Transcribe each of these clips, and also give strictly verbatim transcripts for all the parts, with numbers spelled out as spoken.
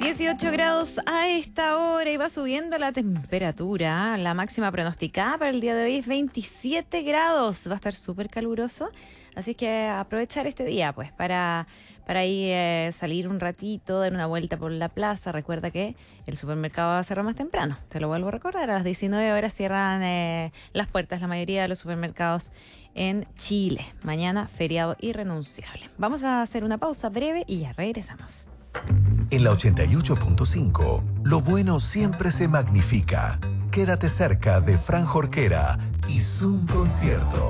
dieciocho grados a esta hora y va subiendo la temperatura. La máxima pronosticada para el día de hoy es veintisiete grados. Va a estar súper caluroso. Así que aprovechar este día pues para, para ir eh, salir un ratito, dar una vuelta por la plaza. Recuerda que el supermercado va a cerrar más temprano. Te lo vuelvo a recordar. A las diecinueve horas cierran eh, las puertas la mayoría de los supermercados en Chile. Mañana feriado irrenunciable. Vamos a hacer una pausa breve y ya regresamos. En la ochenta y ocho punto cinco, lo bueno siempre se magnifica. Quédate cerca de Fran Jorquera y Zoom Concierto.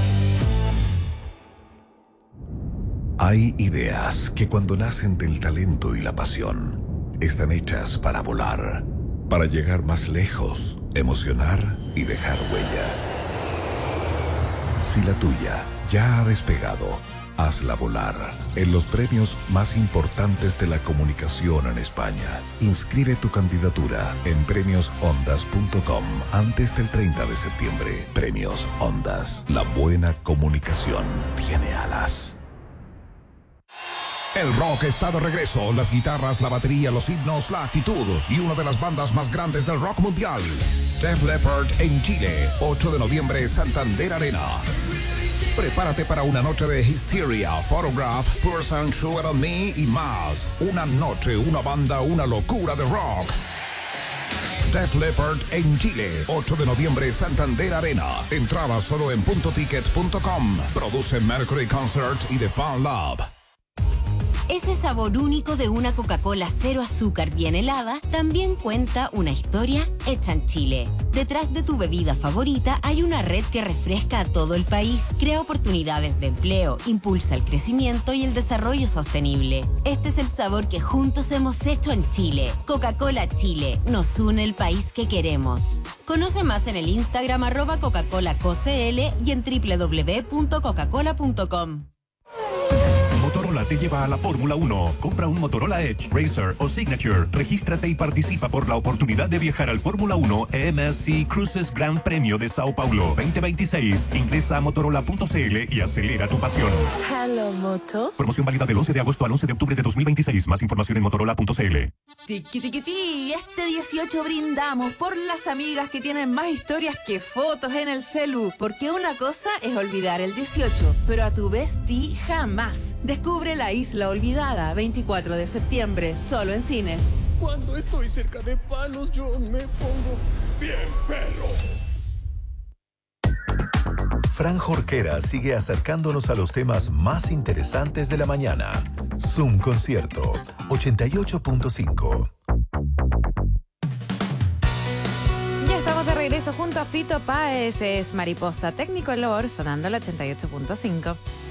Hay ideas que cuando nacen del talento y la pasión, están hechas para volar, para llegar más lejos, emocionar y dejar huella. Si la tuya ya ha despegado, hazla volar en los premios más importantes de la comunicación en España. Inscribe tu candidatura en premios ondas punto com antes del treinta de septiembre. Premios Ondas. La buena comunicación tiene alas. El rock está de regreso. Las guitarras, la batería, los himnos, la actitud y una de las bandas más grandes del rock mundial. Def Leppard en Chile, ocho de noviembre, Santander Arena. Prepárate para una noche de Hysteria, Photograph, Person, Sugar on Me y más. Una noche, una banda, una locura de rock. Def Leppard en Chile, ocho de noviembre, Santander Arena. Entrada solo en punto ticket punto com. Produce Mercury Concert y The Fan Lab. Ese sabor único de una Coca-Cola cero azúcar bien helada también cuenta una historia hecha en Chile. Detrás de tu bebida favorita hay una red que refresca a todo el país, crea oportunidades de empleo, impulsa el crecimiento y el desarrollo sostenible. Este es el sabor que juntos hemos hecho en Chile. Coca-Cola Chile, nos une el país que queremos. Conoce más en el Instagram arroba Coca-Cola C O C L y en doble u doble u doble u punto coca cola punto com. Motorola te lleva a la Fórmula uno. Compra un Motorola Edge, Racer o Signature. Regístrate y participa por la oportunidad de viajar al Fórmula uno E M S C Cruises Gran Premio de Sao Paulo veinte veintiséis. Ingresa a motorola punto c l y acelera tu pasión. Hello, Moto. Promoción válida del once de agosto al once de octubre de dos mil veintiséis. Más información en motorola punto c l. Tiki tiki ti, este dieciocho brindamos por las amigas que tienen más historias que fotos en el celu, porque una cosa es olvidar el dieciocho, pero a tu bestie jamás. Descubre La Isla Olvidada, veinticuatro de septiembre, solo en cines. Cuando estoy cerca de palos, yo me pongo bien perro. Fran Jorquera sigue acercándonos a los temas más interesantes de la mañana. Zoom Concierto, ochenta y ocho punto cinco. Ya estamos de regreso junto a Fito Páez, es Mariposa Técnico Lor, sonando el ochenta y ocho punto cinco.